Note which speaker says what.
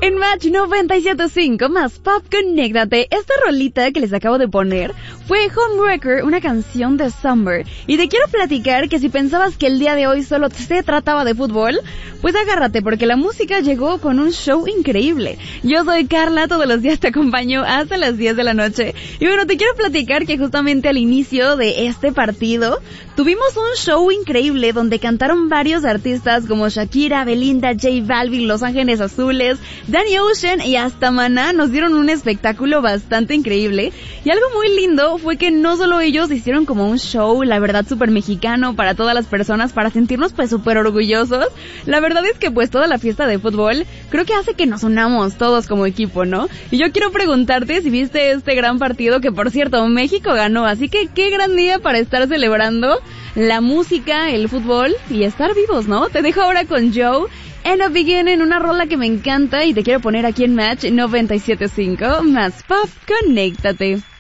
Speaker 1: En Match 97.5 más Pop, conéctate. Esta rolita que les acabo de poner fue Homewrecker, una canción de Summer. Y te quiero platicar que si pensabas que el día de hoy solo se trataba de fútbol, pues agárrate porque la música llegó con un show increíble. Yo soy Carla, todos los días te acompaño hasta las 10 de la noche. Y bueno, te quiero platicar que justamente al inicio de este partido tuvimos un show increíble donde cantaron varios artistas como Shakira, Belinda, J Balvin, Los Ángeles Azules, Danny Ocean y hasta Maná. Nos dieron un espectáculo bastante increíble. Y algo muy lindo fue que no solo ellos hicieron como un show, la verdad, súper mexicano para todas las personas, para sentirnos pues súper orgullosos. La verdad es que pues toda la fiesta de fútbol creo que hace que nos unamos todos como equipo, ¿no? Y yo quiero preguntarte si viste este gran partido que, por cierto, México ganó. Así que qué gran día para estar celebrando la música, el fútbol y estar vivos, ¿no? Te dejo ahora con Joe, End of Beginning, una rola que me encanta y te quiero poner aquí en Match 97.5 más Pop, conéctate.